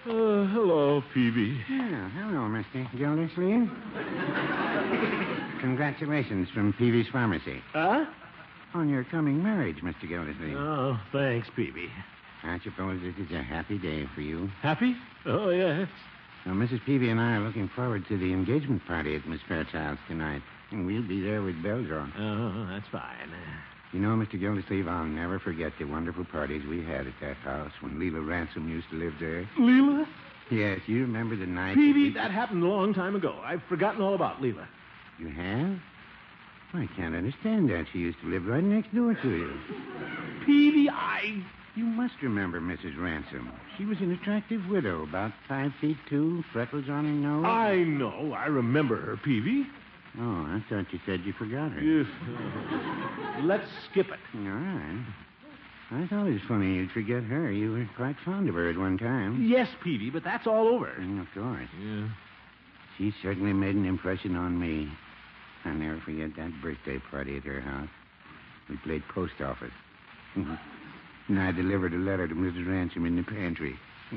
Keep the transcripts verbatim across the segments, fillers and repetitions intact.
Uh, hello, Peavy. Yeah, hello, Mister Gildersleeve. Congratulations from Peavy's Pharmacy Huh? on your coming marriage, Mister Gildersleeve. Oh, thanks, Peavy. I suppose this is a happy day for you. Happy? Oh, yes. Now, Missus Peavy and I are looking forward to the engagement party at Miss Fairchild's tonight, and we'll be there with bells on. Oh, that's fine. You know, Mister Gildersleeve, I'll never forget the wonderful parties we had at that house when Leela Ransom used to live there. Leela? Yes, you remember the night... Peavy, that, that happened a long time ago. I've forgotten all about Leela. we... You have? I can't understand that. She used to live right next door to you. Peavy, I... You must remember Missus Ransom. She was an attractive widow, about five feet two, freckles on her nose. I know. I remember her, Peavy. Oh, I thought you said you forgot her. Yes. Uh, let's skip it. All right. I thought it was funny you'd forget her. You were quite fond of her at one time. Yes, Peavy, but that's all over. Mm, of course. Yeah. She certainly made an impression on me. I'll never forget that birthday party at her house. We played post office. And I delivered a letter to Missus Ransom in the pantry.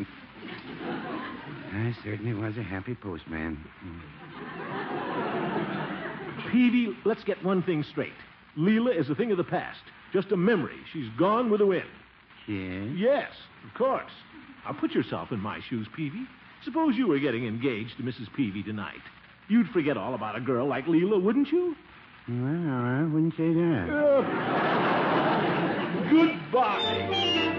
I certainly was a happy postman. Peavy, let's get one thing straight. Leela is a thing of the past. Just a memory. She's gone with the wind. Yes? Yes, of course. Now, put yourself in my shoes, Peavy. Suppose you were getting engaged to Missus Peavy tonight. You'd forget all about a girl like Leela, wouldn't you? Well, I wouldn't say that. Uh, goodbye.